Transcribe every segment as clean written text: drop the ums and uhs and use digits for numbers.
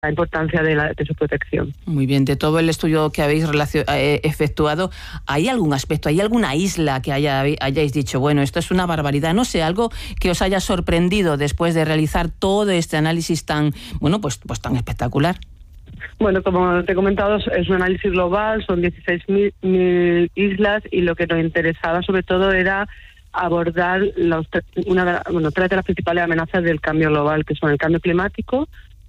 la importancia de su protección. Muy bien, de todo el estudio que habéis efectuado, ¿hay algún aspecto, hay alguna isla que hayáis dicho, bueno, esto es una barbaridad, no sé, algo que os haya sorprendido después de realizar todo este análisis tan, bueno, pues tan espectacular? Bueno, como te he comentado, es un análisis global, son 16.000 islas, y lo que nos interesaba sobre todo era abordar tres de las principales amenazas del cambio global, que son el cambio climático,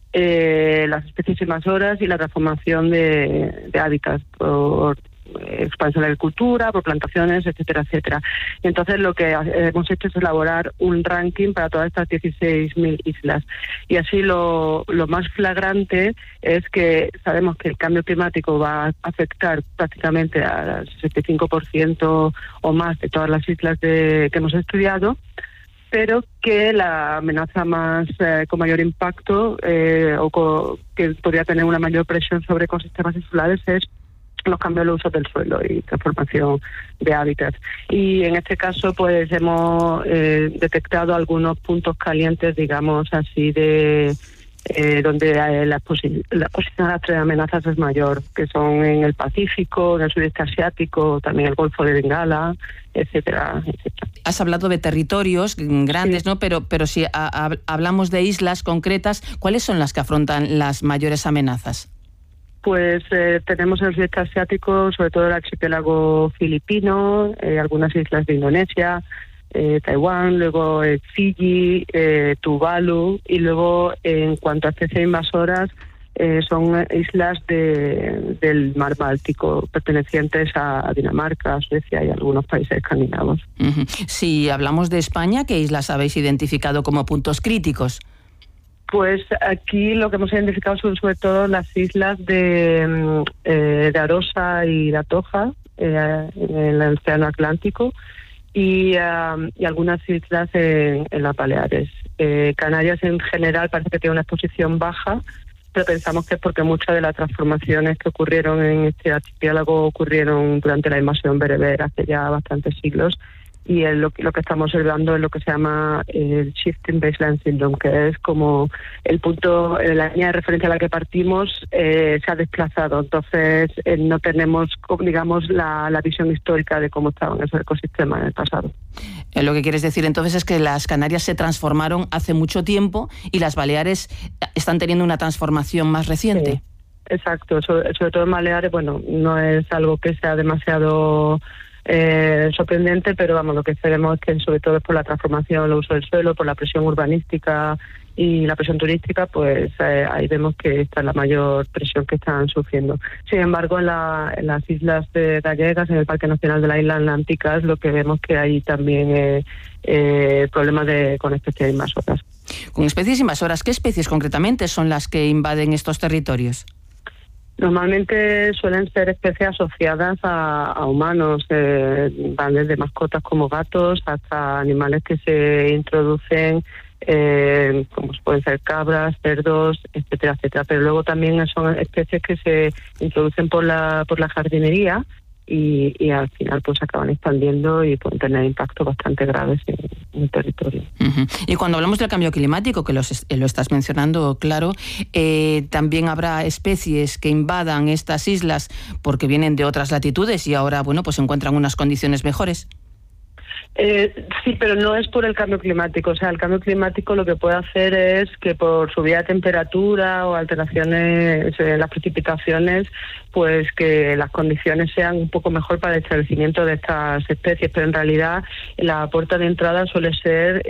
las especies invasoras y la transformación de hábitats por expansión de la agricultura, por plantaciones, etcétera, etcétera. Y entonces lo que hemos hecho es elaborar un ranking para todas estas 16.000 islas. Y así lo más flagrante es que sabemos que el cambio climático va a afectar prácticamente al 65% o más de todas las islas que hemos estudiado, pero que la amenaza más con mayor impacto que podría tener una mayor presión sobre ecosistemas insulares es los cambios de uso del suelo y transformación de hábitats. Y en este caso pues hemos detectado algunos puntos calientes, digamos así, de donde la exposición a las tres amenazas es mayor, que son en el Pacífico, en el sudeste asiático, también el Golfo de Bengala, etcétera, etcétera. Has hablado de territorios grandes, sí, ¿no? Pero si hablamos de islas concretas, ¿cuáles son las que afrontan las mayores amenazas? Pues tenemos el sudeste asiático, sobre todo el archipiélago filipino, algunas islas de Indonesia, Taiwán, luego Fiji, Tuvalu, y luego en cuanto a especies invasoras son islas del mar Báltico, pertenecientes a Dinamarca, Suecia y algunos países escandinavos. Uh-huh. Si hablamos de España, ¿qué islas habéis identificado como puntos críticos? Pues aquí lo que hemos identificado son sobre todo las islas de Arosa y de Atocha, en el Océano Atlántico, y algunas islas en las Baleares. Canarias en general parece que tiene una exposición baja, pero pensamos que es porque muchas de las transformaciones que ocurrieron en este archipiélago ocurrieron durante la invasión bereber hace ya bastantes siglos, y lo que estamos observando es lo que se llama el Shifting Baseline Syndrome, que es como el punto, la línea de referencia a la que partimos se ha desplazado. Entonces no tenemos, digamos, la visión histórica de cómo estaban esos ecosistemas en el pasado. Lo que quieres decir entonces es que las Canarias se transformaron hace mucho tiempo y las Baleares están teniendo una transformación más reciente. Sí, exacto. Sobre todo en Baleares, bueno, no es algo que sea demasiado sorprendente, pero vamos, lo que esperemos es que sobre todo es por la transformación, el uso del suelo, por la presión urbanística y la presión turística, pues ahí vemos que esta es la mayor presión que están sufriendo. Sin embargo, en las islas gallegas, en el Parque Nacional de las Islas Atlánticas, lo que vemos que hay también problemas con especies invasoras. Con especies invasoras, ¿qué especies concretamente son las que invaden estos territorios? Normalmente suelen ser especies asociadas a humanos, van desde mascotas como gatos hasta animales que se introducen, como pueden ser cabras, cerdos, etcétera, etcétera. Pero luego también son especies que se introducen por la jardinería y al final pues acaban expandiendo y pueden tener impactos bastante graves en el territorio. Uh-huh. Y cuando hablamos del cambio climático, que lo estás mencionando, claro, también habrá especies que invadan estas islas porque vienen de otras latitudes y ahora, bueno, pues encuentran unas condiciones mejores. Sí, pero no es por el cambio climático. O sea, el cambio climático lo que puede hacer es que por subida de temperatura o alteraciones en las precipitaciones, pues que las condiciones sean un poco mejor para el establecimiento de estas especies. Pero en realidad la puerta de entrada suele ser,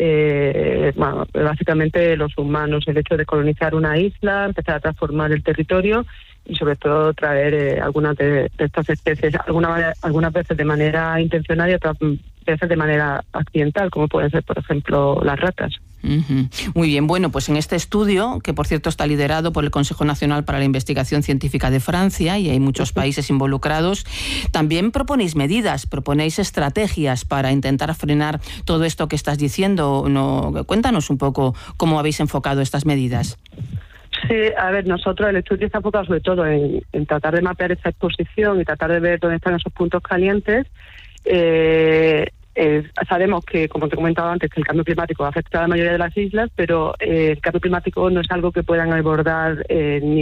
básicamente los humanos, el hecho de colonizar una isla, empezar a transformar el territorio y sobre todo traer algunas de estas especies, algunas veces de manera intencional y otras veces de manera accidental, como pueden ser, por ejemplo, las ratas. Uh-huh. Muy bien, bueno, pues en este estudio, que por cierto está liderado por el Consejo Nacional para la Investigación Científica de Francia y hay muchos países involucrados, también proponéis medidas, proponéis estrategias para intentar frenar todo esto que estás diciendo. Cuéntanos un poco cómo habéis enfocado estas medidas. Sí, a ver, nosotros el estudio está enfocado sobre todo en tratar de mapear esta exposición y tratar de ver dónde están esos puntos calientes. Sabemos que, como te he comentado antes, que el cambio climático afecta a la mayoría de las islas, pero el cambio climático no es algo que puedan abordar ni